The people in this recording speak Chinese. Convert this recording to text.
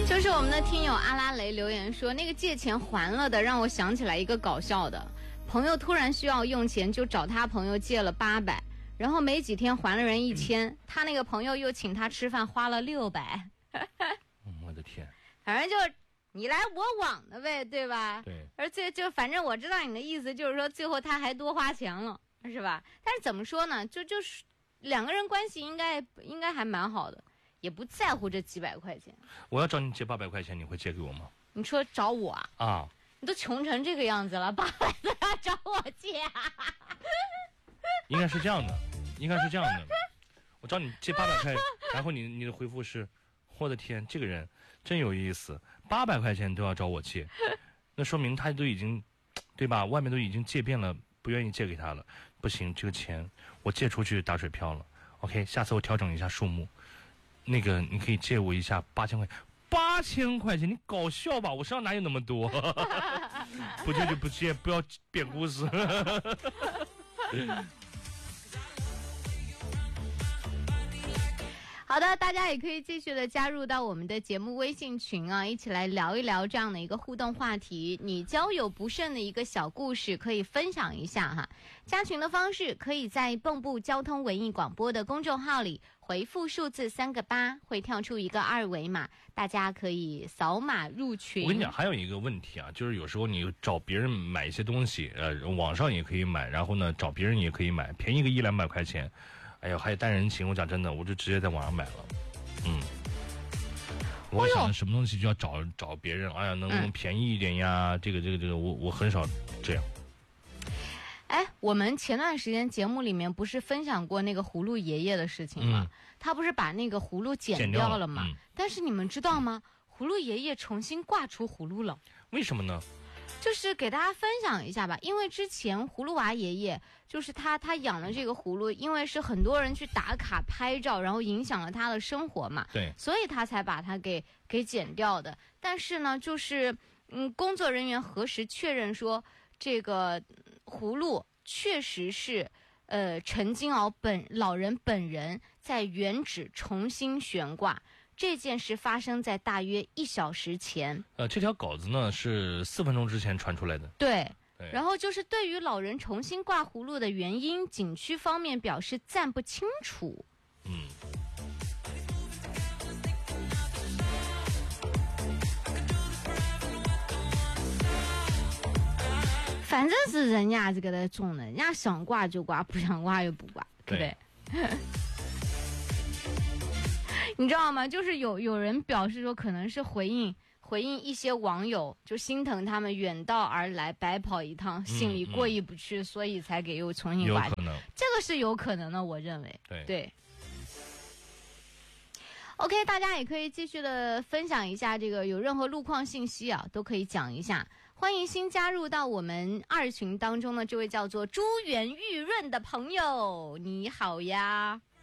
就是我们的听友阿拉雷留言说，那个借钱还了的让我想起来一个搞笑的，朋友突然需要用钱，就找他朋友借了800，然后没几天还了人1000，他那个朋友又请他吃饭花了600。 我的天， 反正就你来我往的呗，对吧？ 对。 而且就反正我知道你的意思，就是说最后他还多花钱了，是吧？但是怎么说呢？就是两个人关系应该还蛮好的，也不在乎这几百块钱。 我要找你借800块钱，你会借给我吗？ 你说找我啊？ 啊， 你都穷成这个样子了，800都要找我借啊？ 应该是这样的，我找你借800块，然后你的回复是，我的天，这个人真有意思，800块钱都要找我借，那说明他都已经，对吧？外面都已经借遍了，不愿意借给他了。不行，这个钱我借出去打水漂了。OK， 下次我调整一下数目，那个你可以借我一下8000块。8000块钱，你搞笑吧？我身上哪有那么多？不借就不借，不要编故事。 好的，大家也可以继续的加入到我们的节目微信群啊，一起来聊一聊这样的一个互动话题。你交友不慎的一个小故事可以分享一下哈。加群的方式可以在蚌埠交通文艺广播的公众号里回复数字3个8，会跳出一个2维码，大家可以扫码入群。 我跟你讲，还有一个问题啊，就是有时候你找别人买一些东西，网上也可以买，然后呢找别人也可以买，便宜个100-200块钱。哎呦，还有单人情，我讲真的，我就直接在网上买了。我想什么东西就要找别人，哎呀，能便宜一点呀？这个，我很少这样。 哎，我们前段时间节目里面不是分享过那个葫芦爷爷的事情吗？他不是把那个葫芦剪掉了吗？但是你们知道吗？葫芦爷爷重新挂出葫芦了。 为什么呢？ 就是给大家分享一下吧，因为之前葫芦娃爷爷就是他养了这个葫芦，因为是很多人去打卡拍照，然后影响了他的生活嘛， 对， 所以他才把它给剪掉的。但是呢，就是工作人员核实确认说，这个葫芦确实是陈金鳌老人本人在原址重新悬挂。这件事发生在大约1小时前。 这条稿子呢是4分钟之前传出来的。 对。然后就是对于老人重新挂葫芦的原因，景区方面表示暂不清楚。反正是人家这个的种的，人家想挂就挂，不想挂就不挂，对不对？你知道吗？就是有人表示说，可能是回应一些网友，就心疼他们远道而来白跑一趟，心里过意不去，所以才给又重新挂。 有可能， 这个是有可能的，我认为。对。OK， 大家也可以继续的分享一下这个，有任何路况信息啊，都可以讲一下。欢迎新加入到我们2群当中的这位叫做珠圆玉润的朋友，你好呀。